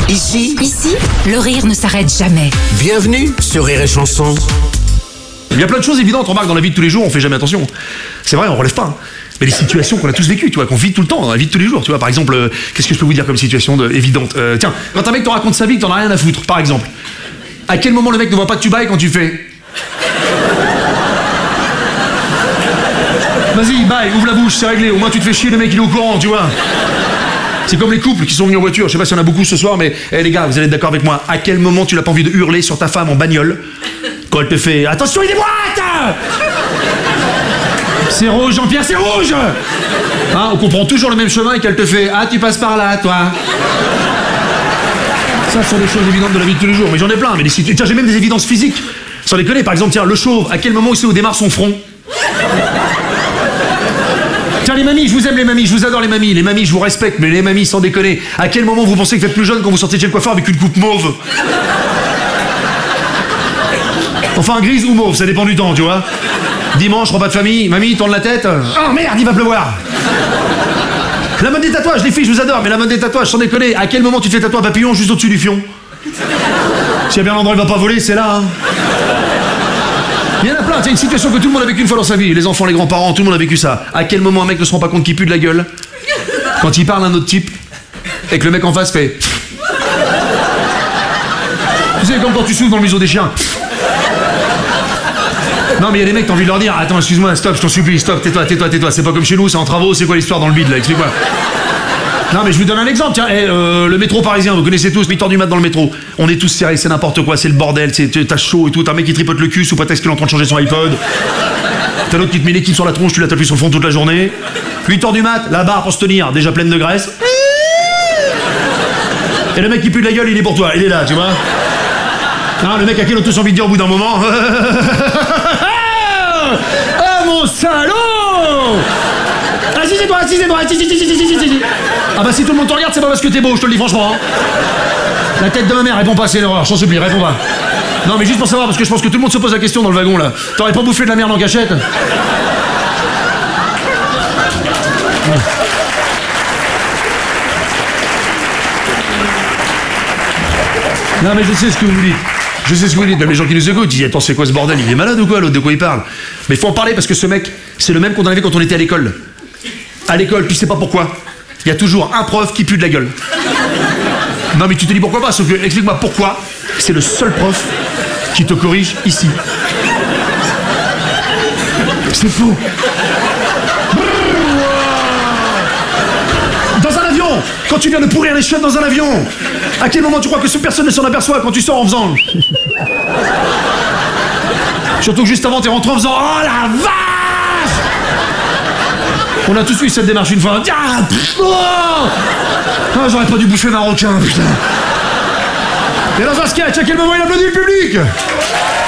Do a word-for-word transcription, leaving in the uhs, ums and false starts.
Ici, Ici, le rire ne s'arrête jamais. bienvenue sur Rire et Chanson. Il y a plein de choses évidentes, remarque, dans la vie de tous les jours, on fait jamais attention. C'est vrai, on relève pas. Hein. Mais les situations qu'on a tous vécues, tu vois, qu'on vit tout le temps, dans la vie de tous les jours, tu vois, par exemple, euh, qu'est-ce que je peux vous dire comme situation de, évidente euh, Tiens, quand un mec te raconte sa vie que t'en as rien à foutre, par exemple, à quel moment le mec ne voit pas que tu bailles quand tu fais vas-y, baille, ouvre la bouche, c'est réglé, au moins tu te fais chier, le mec il est au courant, tu vois. C'est comme les couples qui sont venus en voiture, je sais pas s'il y en a beaucoup ce soir, mais hey, les gars, vous allez être d'accord avec moi, à quel moment tu n'as pas envie de hurler sur ta femme en bagnole quand elle te fait « Attention, il est boîte !» C'est rouge, Jean-Pierre, c'est rouge. Hein, on comprend toujours le même chemin et qu'elle te fait « Ah, tu passes par là, toi !» Ça, ce sont des choses évidentes de la vie de tous les jours, mais j'en ai plein, mais des situ- tiens, j'ai même des évidences physiques. Sans déconner, par exemple, tiens, le chauve, à quel moment il sait où démarre son front? Tiens, les mamies, je vous aime les mamies, je vous adore les mamies, les mamies, je vous respecte, mais les mamies, sans déconner, à quel moment vous pensez que vous êtes plus jeune quand vous sortez de chez le coiffeur avec une coupe mauve? Enfin, grise ou mauve, ça dépend du temps, tu vois. Dimanche, repas de famille, mamie, tourne la tête. Oh merde, il va pleuvoir. La mode des tatouages, les filles, je vous adore, mais la mode des tatouages, sans déconner, à quel moment tu te fais tatouer un papillon juste au-dessus du fion? S'il y a bien l'endroit où il va pas voler, c'est là, hein. Il y en a plein, c'est une situation que tout le monde a vécu une fois dans sa vie. Les enfants, les grands-parents, tout le monde a vécu ça. À quel moment un mec ne se rend pas compte qu'il pue de la gueule quand il parle à un autre type et que le mec en face fait... Tu sais, comme quand tu souffles dans le museau des chiens. Non mais il y a des mecs, t'as envie de leur dire, attends, excuse-moi, stop, je t'en supplie, stop, tais-toi, tais-toi, tais-toi, c'est pas comme chez nous, c'est en travaux, c'est quoi l'histoire dans le bide là, explique-moi. Non mais je vous donne un exemple, tiens, hey, euh, le métro parisien, vous connaissez tous, huit heures du mat dans le métro, on est tous serrés, c'est n'importe quoi, c'est le bordel, c'est, t'as chaud et tout, t'as un mec qui tripote le cul sous prétexte qu'il est en train de changer son iPod, t'as l'autre qui te met l'équipe sur la tronche, tu l'as tapé sur le fond toute la journée, huit heures du mat, la barre pour se tenir, déjà pleine de graisse, et le mec qui pue de la gueule, il est pour toi, il est là, tu vois. Non, le mec à qui on a tous envie de dire au bout d'un moment... Ah mon salaud! Assisez-toi, assisez-toi, assisez-toi. Ah bah si tout le monde te regarde, c'est pas parce que t'es beau, je te le dis franchement. Hein. La tête de ma mère, réponds pas, c'est une erreur, je t'en supplie, réponds pas. Non mais juste pour savoir, parce que je pense que tout le monde se pose la question dans le wagon là. T'aurais pas bouffé de la merde en cachette? Non mais je sais ce que vous dites. Je sais ce que vous dites, même les gens qui nous écoutent, ils disent attends c'est quoi ce bordel, il est malade ou quoi l'autre, de quoi il parle? Mais il faut en parler parce que ce mec, c'est le même qu'on avait quand on était à l'école. À l'école, tu sais pas pourquoi. Il y a toujours un prof qui pue de la gueule. Non mais tu te dis pourquoi pas, sauf que explique-moi pourquoi c'est le seul prof qui te corrige ici. C'est faux. Dans un avion, quand tu viens de pourrir les chiottes dans un avion, à quel moment tu crois que cette personne ne s'en aperçoit quand tu sors en faisant... Surtout que juste avant, t'es rentré en faisant... Oh la vache! On a tous eu cette démarche une fois. Ah, oh ah, j'aurais pas dû bouffer marocain, putain. Et dans un sketch, à quel moment il applaudit le public?